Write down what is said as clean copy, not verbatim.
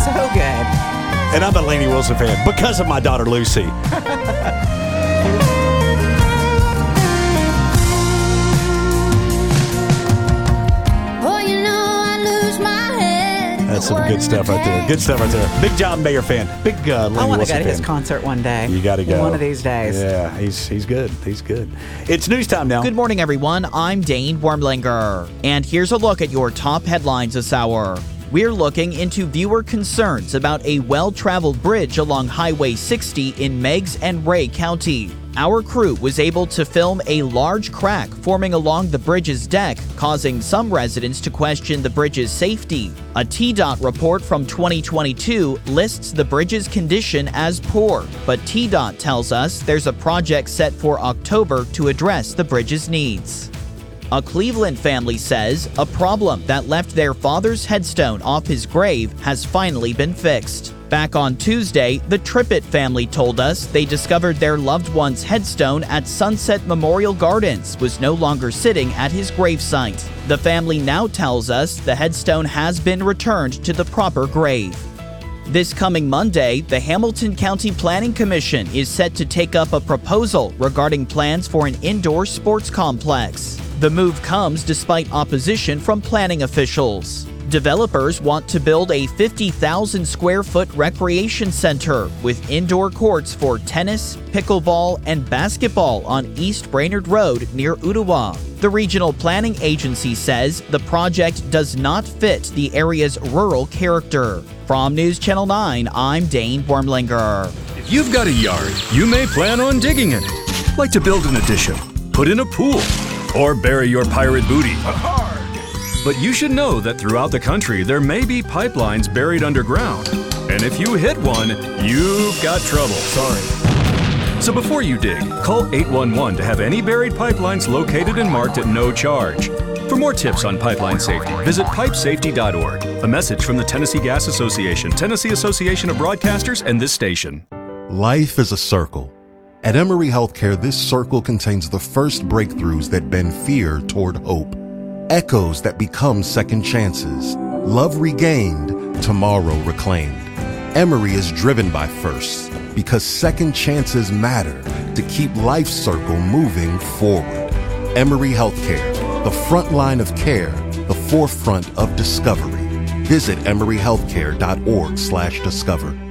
So good. And I'm a Lainey Wilson fan because of my daughter, Lucy. That's some good stuff right there. Good stuff right there. Big John Mayer fan. Big Lainey Wilson fan. I want to go to his concert one day. You got to go. One of these days. Yeah, he's good. He's good. It's news time now. Good morning, everyone. I'm Dane Wormlinger. And here's a look at your top headlines this hour. We're looking into viewer concerns about a well-traveled bridge along Highway 60 in Meigs and Ray County. Our crew was able to film a large crack forming along the bridge's deck, causing some residents to question the bridge's safety. A TDOT report from 2022 lists the bridge's condition as poor, but TDOT tells us there's a project set for October to address the bridge's needs. A Cleveland family says a problem that left their father's headstone off his grave has finally been fixed. Back on Tuesday, the Trippett family told us they discovered their loved one's headstone at Sunset Memorial Gardens was no longer sitting at his gravesite. The family now tells us the headstone has been returned to the proper grave. This coming Monday, the Hamilton County Planning Commission is set to take up a proposal regarding plans for an indoor sports complex. The move comes despite opposition from planning officials. Developers want to build a 50,000 square foot recreation center with indoor courts for tennis, pickleball, and basketball on East Brainerd Road near Ottawa. The regional planning agency says the project does not fit the area's rural character. From News Channel 9, I'm Dane Wormlinger. If you've got a yard, you may plan on digging in it. Like to build an addition, put in a pool, or bury your pirate booty. But you should know that throughout the country, there may be pipelines buried underground. And if you hit one, you've got trouble. Sorry. So before you dig, call 811 to have any buried pipelines located and marked at no charge. For more tips on pipeline safety, visit pipesafety.org. A message from the Tennessee Gas Association, Tennessee Association of Broadcasters, and this station. Life is a circle. At Emory Healthcare, this circle contains the first breakthroughs that bend fear toward hope. Echoes that become second chances. Love regained, tomorrow reclaimed. Emory is driven by firsts because second chances matter to keep life's circle moving forward. Emory Healthcare, the front line of care, the forefront of discovery. Visit emoryhealthcare.org/discover.